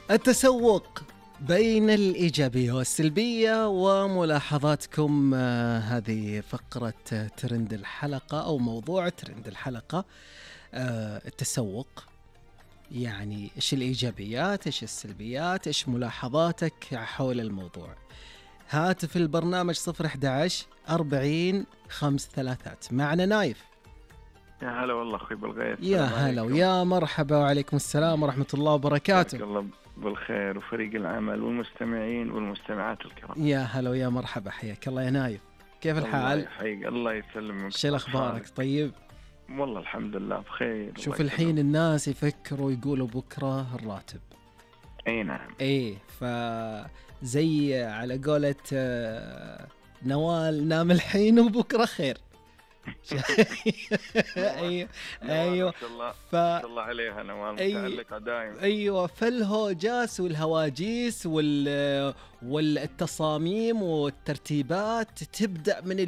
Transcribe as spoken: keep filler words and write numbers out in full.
التسوق بين الإيجابية والسلبية وملاحظاتكم. آه، هذه فقرة آه، ترند الحلقة أو موضوع ترند الحلقة. آه، التسوق، يعني إيش الإيجابيات، إيش السلبيات، إيش ملاحظاتك حول الموضوع. هاتف البرنامج صفر أحد عشر أربعين خمس ثلاثات. معنا نايف. يا هلا والله أخوي بالغيث. يا هلا ويا مرحبا، وعليكم السلام ورحمة الله وبركاته. الله بالخير وفريق العمل والمستمعين والمستمعات الكرام. يا هلا ويا مرحبا، حياك الله يا نايف. كيف الحال؟ الله يحييك، الله يسلمك. شو الأخبارك؟ طيب والله الحمد لله بخير. شوف الحين الناس يفكروا يقولوا بكرة الراتب. اي نعم. ايه فزي على قولة نوال، نام الحين وبكرة خير. ايوه ايوه ف الله عليها نوال متعلقة دائما. ايوه فالهوجاس والهواجيس وال والتصاميم والترتيبات تبدأ من